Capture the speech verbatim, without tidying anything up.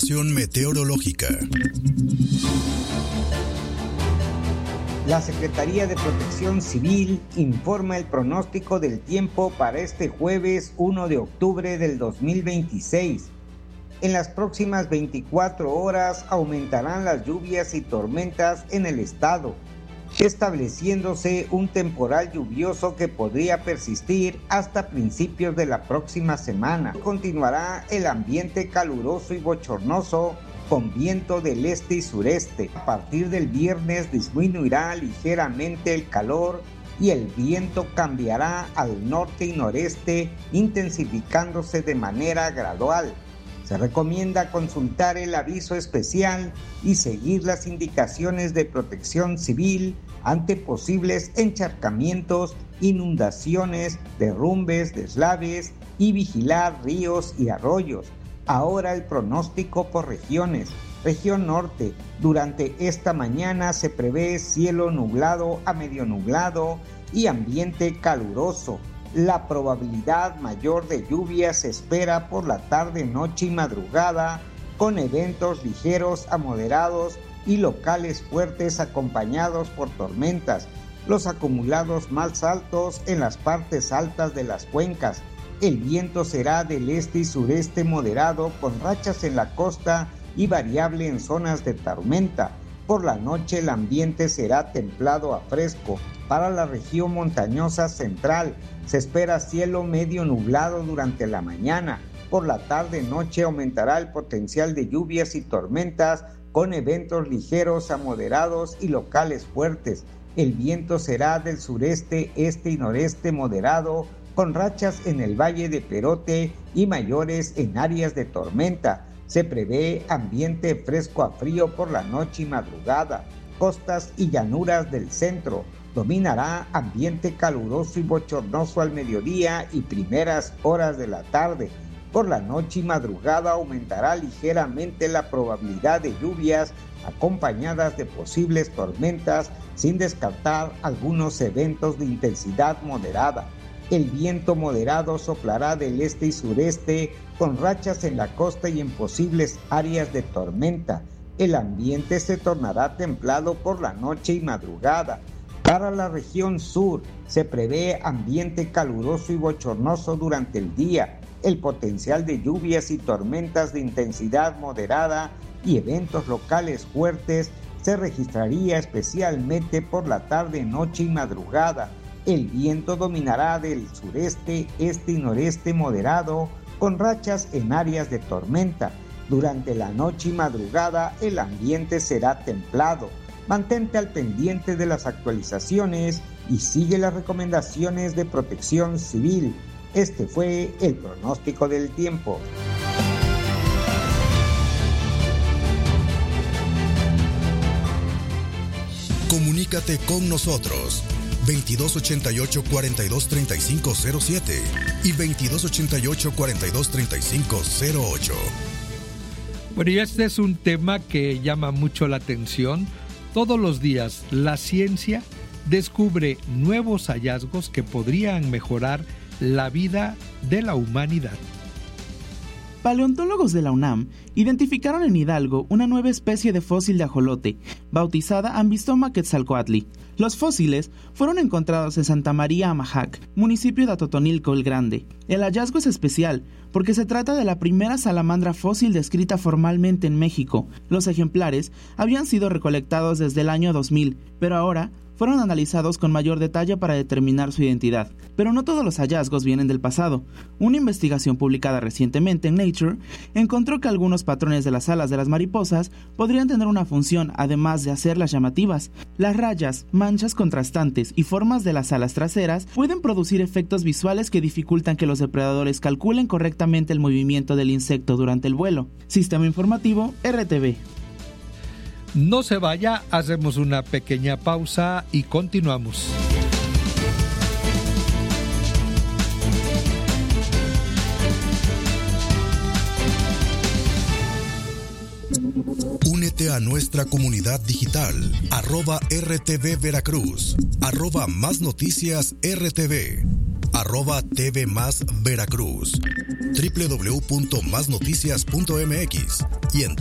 Meteorológica. La Secretaría de Protección Civil informa el pronóstico del tiempo para este jueves uno de octubre del dos mil veintiséis. En las próximas veinticuatro horas aumentarán las lluvias y tormentas en el estado, estableciéndose un temporal lluvioso que podría persistir hasta principios de la próxima semana. Continuará el ambiente caluroso y bochornoso con viento del este y sureste. A partir del viernes disminuirá ligeramente el calor y el viento cambiará al norte y noreste, intensificándose de manera gradual. Se recomienda consultar el aviso especial y seguir las indicaciones de protección civil ante posibles encharcamientos, inundaciones, derrumbes, deslaves y vigilar ríos y arroyos. Ahora el pronóstico por regiones. Región norte, durante esta mañana se prevé cielo nublado a medio nublado y ambiente caluroso. La probabilidad mayor de lluvia se espera por la tarde, noche y madrugada, con eventos ligeros a moderados y locales fuertes acompañados por tormentas. Los acumulados más altos en las partes altas de las cuencas. El viento será del este y sureste moderado con rachas en la costa y variable en zonas de tormenta. Por la noche el ambiente será templado a fresco. Para la región montañosa central se espera cielo medio nublado durante la mañana. Por la tarde-noche aumentará el potencial de lluvias y tormentas con eventos ligeros a moderados y locales fuertes. El viento será del sureste, este y noreste moderado, con rachas en el Valle de Perote y mayores en áreas de tormenta. Se prevé ambiente fresco a frío por la noche y madrugada. Costas y llanuras del centro. Dominará ambiente caluroso y bochornoso al mediodía y primeras horas de la tarde. Por la noche y madrugada aumentará ligeramente la probabilidad de lluvias acompañadas de posibles tormentas, sin descartar algunos eventos de intensidad moderada. El viento moderado soplará del este y sureste con rachas en la costa y en posibles áreas de tormenta. El ambiente se tornará templado por la noche y madrugada. Para la región sur se prevé ambiente caluroso y bochornoso durante el día. El potencial de lluvias y tormentas de intensidad moderada y eventos locales fuertes se registraría especialmente por la tarde, noche y madrugada. El viento dominará del sureste, este y noreste moderado, con rachas en áreas de tormenta. Durante la noche y madrugada el ambiente será templado. Mantente al pendiente de las actualizaciones y sigue las recomendaciones de protección civil. Este fue el pronóstico del tiempo. Comunícate con nosotros veintidós ochenta y ocho, cuarenta y dos, treinta y cinco cero siete y veintidós ochenta y ocho, cuarenta y dos, treinta y cinco cero ocho. Bueno, y este es un tema que llama mucho la atención. Todos los días la ciencia descubre nuevos hallazgos que podrían mejorar la vida de la humanidad. Paleontólogos de la UNAM identificaron en Hidalgo una nueva especie de fósil de ajolote, bautizada Ambistoma quetzalcoatli. Los fósiles fueron encontrados en Santa María Amajac, municipio de Atotonilco el Grande. El hallazgo es especial porque se trata de la primera salamandra fósil descrita formalmente en México. Los ejemplares habían sido recolectados desde el año dos mil, pero ahora fueron analizados con mayor detalle para determinar su identidad. Pero no todos los hallazgos vienen del pasado. Una investigación publicada recientemente en Nature encontró que algunos patrones de las alas de las mariposas podrían tener una función, además de hacerlas llamativas. Las rayas, manchas contrastantes y formas de las alas traseras pueden producir efectos visuales que dificultan que los depredadores calculen correctamente el movimiento del insecto durante el vuelo. Sistema Informativo R T V. No se vaya, hacemos una pequeña pausa y continuamos. Únete a nuestra comunidad digital, arroba R T V Veracruz, arroba Más Noticias R T V, arroba T V Más Veracruz, doble u doble u doble u punto más noticias punto m x y en